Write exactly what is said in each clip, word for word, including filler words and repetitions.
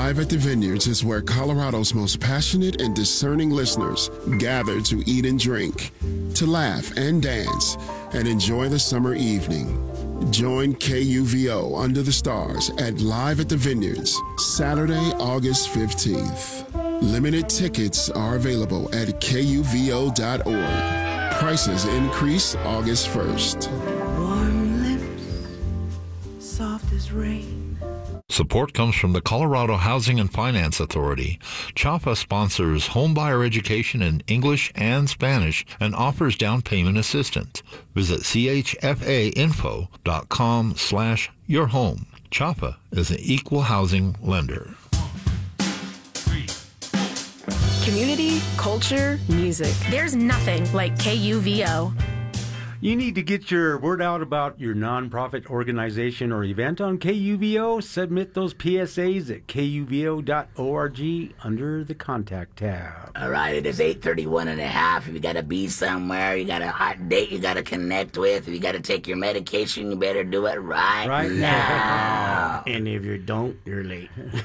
Live at the Vineyards is where Colorado's most passionate and discerning listeners gather to eat and drink, to laugh and dance, and enjoy the summer evening. Join K U V O Under the Stars at Live at the Vineyards, Saturday, August fifteenth. Limited tickets are available at K U V O dot org. Prices increase August first. Warm lips, soft as rain. Support comes from the Colorado Housing and Finance Authority. CHAPA sponsors homebuyer education in English and Spanish and offers down payment assistance. Visit C H F A info dot com slash your home. CHAPA is an equal housing lender. Community, culture, music. There's nothing like K U V O. You need to get your word out about your nonprofit organization or event on K U V O. Submit those P S As at K U V O dot org under the Contact tab. All right, it is eight thirty-one and a half. If you got to be somewhere, you got a hot date you got to connect with, if you got to take your medication, you better do it right, Right now. And if you don't, you're late.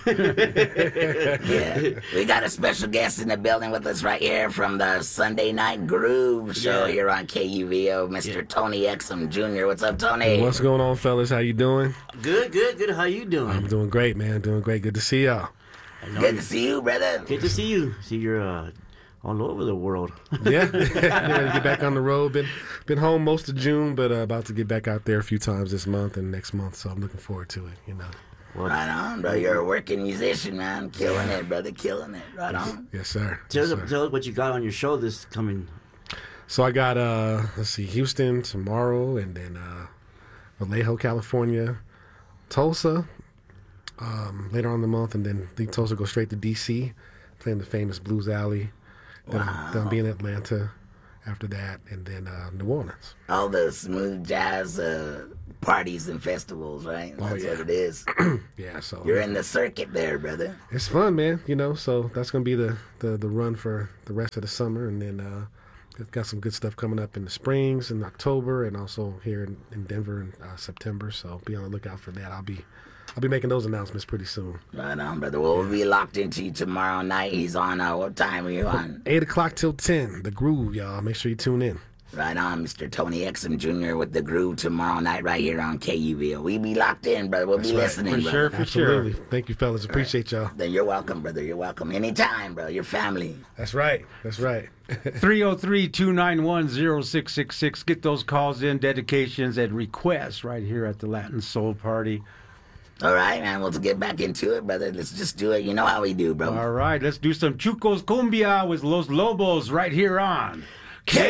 Yeah, we got a special guest in the building with us right here from the Sunday Night Groove show Yeah. here on K U V O, Mister Yeah. Tony Exum Junior What's up, Tony? What's going on, fellas? How you doing? Good, good, good. How you doing? I'm doing great, man. Doing great. Good to see y'all. Good to see you, brother. Good to see you. See, you're uh, all over the world. Yeah, yeah. Get back on the road. Been been home most of June, but uh, about to get back out there a few times this month and next month. So I'm looking forward to it. You know. Well, Right on, bro. You're a working musician, man. Killing it, brother. Killing it. Right on. Yes, sir. tell, Yes, us, sir. tell us what you got on your show this coming. So I got uh, let's see, Houston tomorrow, and then uh, Vallejo, California, Tulsa um, later on in the month, and then I think Tulsa go straight to D C, playing the famous Blues Alley. Then, Wow. then I'll be in Atlanta after that, and then uh, New Orleans. All the smooth jazz uh, parties and festivals, right? Oh, That's yeah. what it is. Yeah, so You're in the circuit there, brother. it's fun, man. You know, so that's gonna be the, the, the run for the rest of the summer, and then uh, we've got some good stuff coming up in the springs in October, and also here in, in Denver in uh, September. So be on the lookout for that. I'll be I'll be making those announcements pretty soon. Right on, brother. Well, we'll be locked into you tomorrow night. He's on, uh, what time are you on? Eight o'clock till ten. The Groove, y'all. Make sure you tune in. Right on, Mister Tony Exum Junior with The Groove tomorrow night right here on K U V O. We be locked in, brother. We'll That's be right. listening, For brother. sure, for Absolutely. sure. Thank you, fellas. Appreciate y'all. Then you're welcome, brother. You're welcome. Anytime, bro. Your family. That's right. That's right. three oh three, two nine one, oh six six six. Get those calls in, dedications, and requests right here at the Latin Soul Party. All right, man. Well, to get back into it, brother, let's just do it. You know how we do, bro. All right, let's do some Chucos Cumbia with Los Lobos right here on